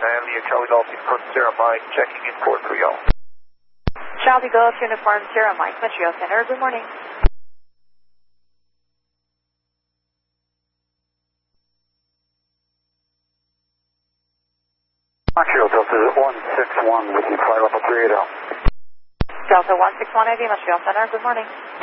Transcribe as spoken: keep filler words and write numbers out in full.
and Leo Charlie Golf Uniform Sierra Mike checking in four three zero. Charlie Golf Uniform Sierra Mike, Metro Center, good morning. Montreal Delta one six one with you, flight level three eighty. Delta one six one eighty, Montreal Center, good morning.